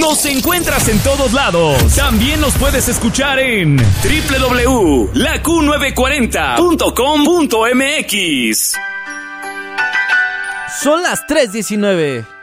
Nos encuentras en todos lados. También nos puedes escuchar en www.laq940.com.mx. Son las 3:19.